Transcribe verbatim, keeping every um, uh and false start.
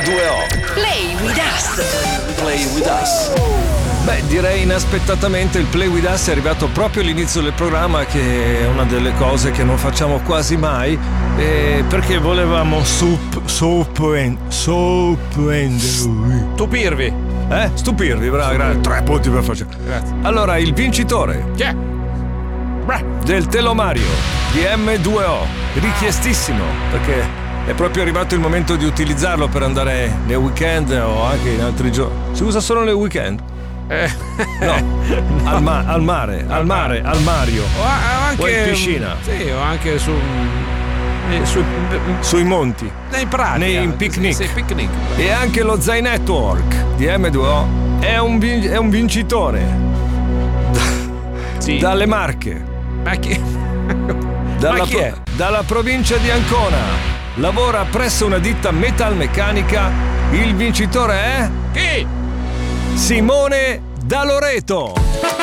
due O. Play with us. Play with us. Beh, direi inaspettatamente il Play with us è arrivato proprio all'inizio del programma, che è una delle cose che non facciamo quasi mai, eh, perché volevamo sup, sorprend- sorprendervi. Stupirvi. Eh? Stupirvi, bravo, grazie. Tre punti per faccia. Grazie. Allora, il vincitore Chi è? del Telomario di M due O, richiestissimo, perché è proprio arrivato il momento di utilizzarlo per andare nei weekend o anche in altri giorni. Si usa solo nei weekend? Eh. No, no. Al, ma- al mare, al mare, al Mario. O, a- anche, o in piscina. Sì, o anche su. eh, su Sui monti. nei prati. Nei anche, picnic. Sì, sì, picnic. E anche lo Zai Network di M due O è un, vin- è un vincitore. Sì. Dalle Marche. Ma chi? Dalla, Ma chi è? pro- dalla provincia di Ancona. Lavora presso una ditta metalmeccanica. Il vincitore è Chi? Simone da Loreto.